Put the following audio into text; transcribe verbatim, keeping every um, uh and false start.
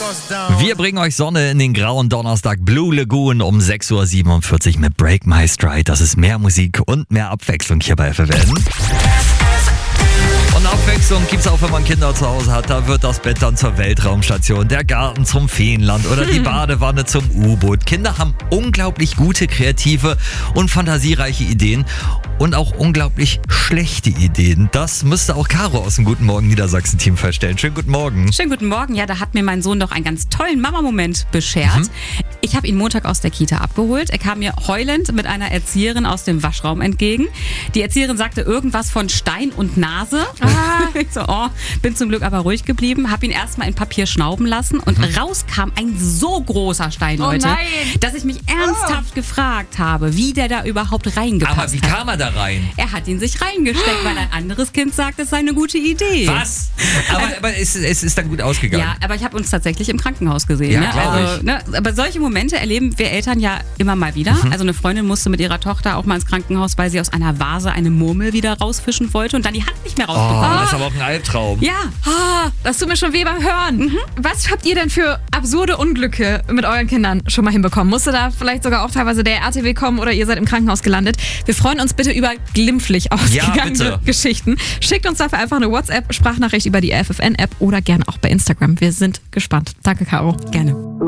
Wir bringen euch Sonne in den grauen Donnerstag. Blue Lagoon um sechs Uhr siebenundvierzig mit Break My Stride. Das ist mehr Musik und mehr Abwechslung hier bei F F N. Und Abwechslung gibt's auch, wenn man Kinder zu Hause hat. Da wird das Bett dann zur Weltraumstation, der Garten zum Feenland oder die Badewanne zum U-Boot. Kinder haben unglaublich gute, kreative und fantasiereiche Ideen und auch unglaublich schlechte Ideen. Das müsste auch Caro aus dem Guten Morgen Niedersachsen-Team feststellen. Schönen guten Morgen. Schönen guten Morgen. Ja, da hat mir mein Sohn doch einen ganz tollen Mama-Moment beschert. Mhm. Ich habe ihn Montag aus der Kita abgeholt. Er kam mir heulend mit einer Erzieherin aus dem Waschraum entgegen. Die Erzieherin sagte irgendwas von Stein und Nase. Ah. Ich so, oh, bin zum Glück aber ruhig geblieben, habe ihn erstmal in Papier schnauben lassen und mhm. raus kam ein so großer Stein, Leute, oh dass ich mich ernsthaft oh. gefragt habe, wie der da überhaupt reingepasst hat. Aber wie kam er da rein? Er hat ihn sich reingesteckt, weil ein anderes Kind sagt, es sei eine gute Idee. Was? Aber, also, aber es, es ist dann gut ausgegangen. Ja, aber ich habe uns tatsächlich im Krankenhaus gesehen. Ja, ne? also, ne? Aber solche Momente erleben wir Eltern ja immer mal wieder. Mhm. Also eine Freundin musste mit ihrer Tochter auch mal ins Krankenhaus, weil sie aus einer Vase eine Murmel wieder rausfischen wollte und dann die Hand nicht mehr rausbekommen. Oh, das ist aber auch ein Albtraum. Ja. Oh, das tut mir schon weh beim Hören. Mhm. Was habt ihr denn für absurde Unglücke mit euren Kindern schon mal hinbekommen? Musste da vielleicht sogar auch teilweise der R T W kommen oder ihr seid im Krankenhaus gelandet? Wir freuen uns bitte über glimpflich ausgegangene ja, Geschichten. Schickt uns dafür einfach eine WhatsApp-Sprachnachricht über die F F N-App oder gerne auch bei Instagram. Wir sind gespannt. Danke, Caro. Gerne.